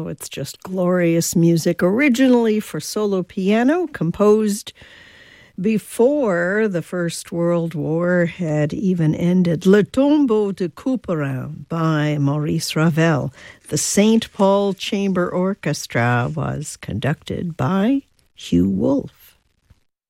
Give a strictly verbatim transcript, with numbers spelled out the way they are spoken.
so it's just glorious music, originally for solo piano, composed before the First World War had even ended. Le Tombeau de Couperin by Maurice Ravel. The Saint Paul Chamber Orchestra was conducted by Hugh Wolf.